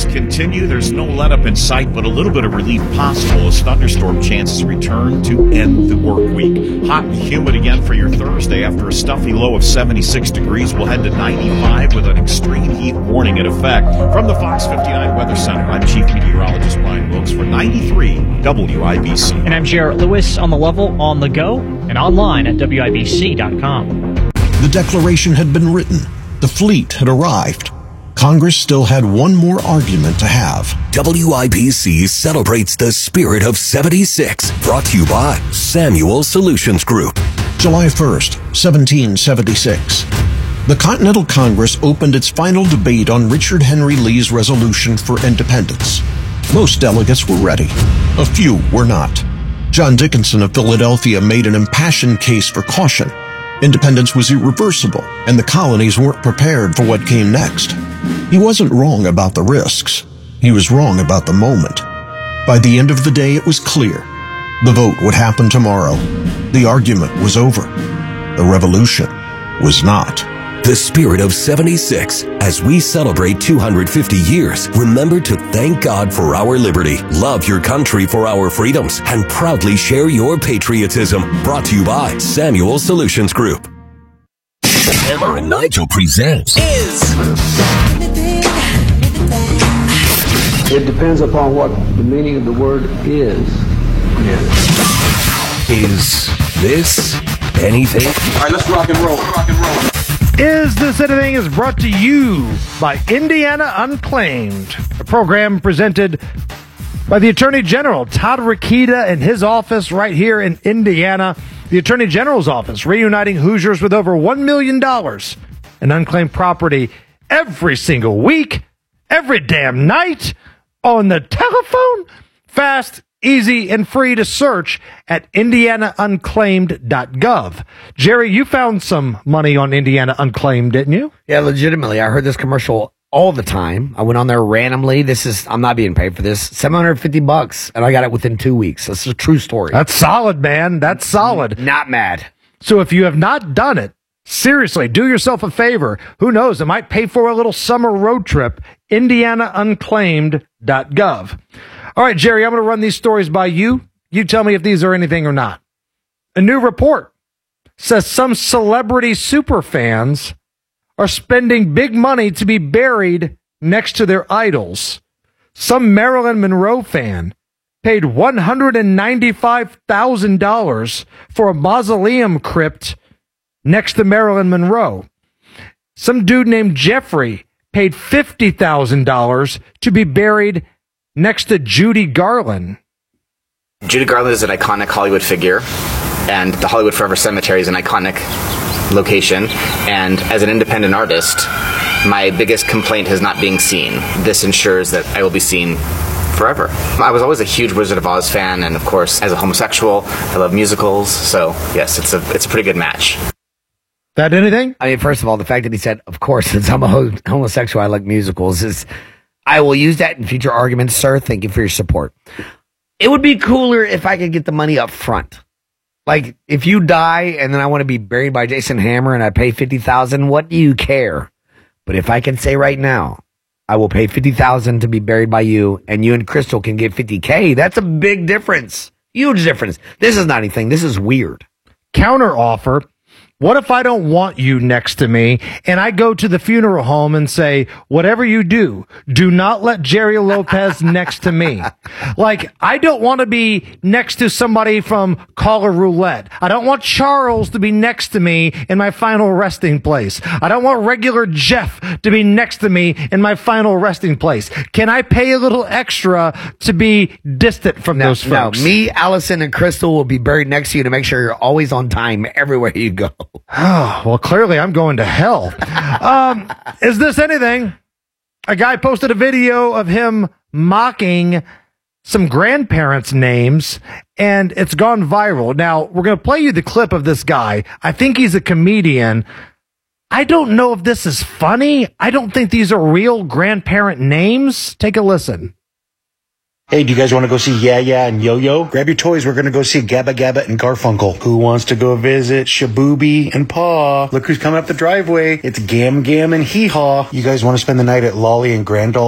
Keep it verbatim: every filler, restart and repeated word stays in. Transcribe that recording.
continue. There's no let-up in sight, but a little bit of relief possible as thunderstorm chances return to end the work week. Hot and humid again for your Thursday. After a stuffy low of seventy-six degrees, we'll head to ninety-five with an extreme heat warning in effect. From the Fox fifty-nine Weather Center, I'm Chief Meteorologist Brian Wilkes for ninety-three W I B C. And I'm Jarrett Lewis on the level, on the go, and online at W I B C dot com. The declaration had been written. The fleet had arrived. Congress still had one more argument to have. W I B C celebrates the spirit of seventy-six. Brought to you by Samuel Solutions Group. July first, seventeen seventy-six. The Continental Congress opened its final debate on Richard Henry Lee's resolution for independence. Most delegates were ready. A few were not. John Dickinson of Philadelphia made an impassioned case for caution. Independence was irreversible, and the colonies weren't prepared for what came next. He wasn't wrong about the risks. He was wrong about the moment. By the end of the day, it was clear. The vote would happen tomorrow. The argument was over. The revolution was not. The spirit of seventy-six. As we celebrate two hundred fifty years, remember to thank God for our liberty, love your country for our freedoms, and proudly share your patriotism. Brought to you by Samuel Solutions Group. Hammer and Nigel presents Is. It depends upon what the meaning of the word is. Is this anything? All right, let's rock and roll. Rock and roll. Is This Anything is brought to you by Indiana Unclaimed, a program presented by the Attorney General, Todd Rokita, in his office right here in Indiana. The Attorney General's office, reuniting Hoosiers with over one million dollars in unclaimed property every single week, every damn night, on the telephone. Fast, easy, and free to search at indiana unclaimed dot gov. Jerry, you found some money on Indiana Unclaimed, didn't you? Yeah, legitimately. I heard this commercial all the time. I went on there randomly. This is, I'm not being paid for this. seven hundred fifty bucks, and I got it within two weeks. This is a true story. That's solid, man. That's solid. Not mad. So if you have not done it, seriously, do yourself a favor. Who knows? It might pay for a little summer road trip. indiana unclaimed dot gov. All right, Jerry, I'm going to run these stories by you. You tell me if these are anything or not. A new report says some celebrity superfans are spending big money to be buried next to their idols. Some Marilyn Monroe fan paid one hundred ninety-five thousand dollars for a mausoleum crypt next to Marilyn Monroe. Some dude named Jeffrey paid fifty thousand dollars to be buried next to Judy Garland. Judy Garland is an iconic Hollywood figure, and the Hollywood Forever Cemetery is an iconic location. And as an independent artist, my biggest complaint is not being seen. This ensures that I will be seen forever. I was always a huge Wizard of Oz fan, and of course, as a homosexual, I love musicals. So yes, it's a it's a pretty good match. That anything? I mean, first of all, the fact that he said, of course, since I'm a ho- homosexual, I like musicals, is, I will use that in future arguments, sir. Thank you for your support. It would be cooler if I could get the money up front. Like, if you die and then I want to be buried by Jason Hammer and I pay fifty thousand dollars, what do you care? But if I can say right now, I will pay fifty thousand dollars to be buried by you, and you and Crystal can get fifty K, that's a big difference. Huge difference. This is not anything. This is weird. Counter offer. What if I don't want you next to me and I go to the funeral home and say, whatever you do, do not let Jerry Lopez next to me. Like, I don't want to be next to somebody from Caller Roulette. I don't want Charles to be next to me in my final resting place. I don't want regular Jeff to be next to me in my final resting place. Can I pay a little extra to be distant from no, those folks? No, me, Allison, and Crystal will be buried next to you to make sure you're always on time everywhere you go. Oh, well, clearly I'm going to hell. Um, is this anything? A guy posted a video of him mocking some grandparents' names, and it's gone viral. Now, we're going to play you the clip of this guy. I think he's a comedian. I don't know if this is funny. I don't think these are real grandparent names. Take a listen. Hey, do you guys want to go see Yeah Yeah and Yo-Yo? Grab your toys. We're going to go see Gabba Gabba and Garfunkel. Who wants to go visit Shabooby and Paw? Look who's coming up the driveway. It's Gam Gam and Hee Haw. You guys want to spend the night at Lolly and Grandal?